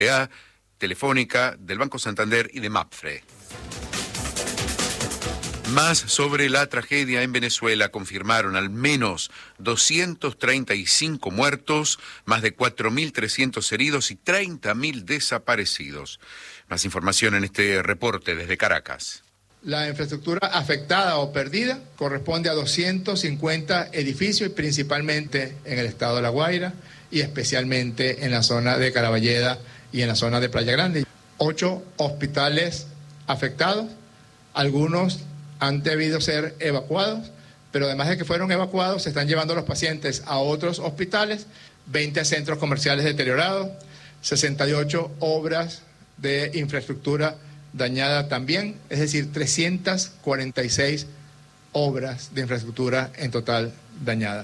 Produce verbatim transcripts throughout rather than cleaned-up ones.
Telefónica, del Banco Santander y de Mapfre. Más sobre la tragedia en Venezuela. Confirmaron al menos doscientos treinta y cinco muertos, más de cuatro mil trescientos heridos y treinta mil desaparecidos. Más información en este reporte desde Caracas. La infraestructura afectada o perdida corresponde a doscientos cincuenta edificios, y principalmente en el estado de La Guaira y especialmente en la zona de Caraballeda y en la zona de Playa Grande. Ocho hospitales afectados, algunos han debido ser evacuados, pero además de que fueron evacuados, se están llevando los pacientes a otros hospitales, veinte centros comerciales deteriorados, sesenta y ocho obras de infraestructura dañada también, es decir, trescientas cuarenta y seis obras de infraestructura en total dañadas.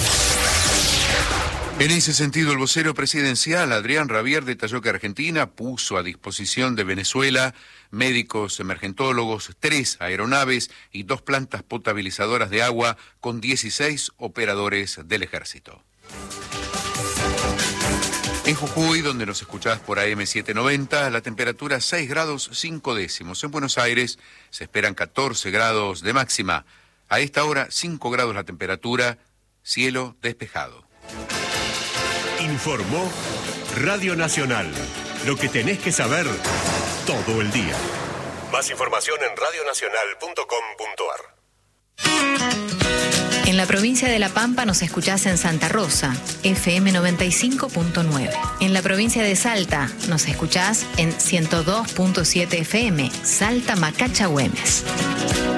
En ese sentido, el vocero presidencial, Adrián Rabier, detalló que Argentina puso a disposición de Venezuela médicos emergentólogos, tres aeronaves y dos plantas potabilizadoras de agua con dieciséis operadores del ejército. En Jujuy, donde nos escuchás por A M setecientos noventa, la temperatura seis grados cinco décimos. En Buenos Aires se esperan catorce grados de máxima. A esta hora, cinco grados la temperatura, cielo despejado. Informó Radio Nacional. Lo que tenés que saber todo el día. Más información en radio nacional punto com punto a r. En la provincia de La Pampa nos escuchás en Santa Rosa, F M noventa y cinco punto nueve. En la provincia de Salta nos escuchás en ciento dos punto siete F M, Salta Macacha Güemes.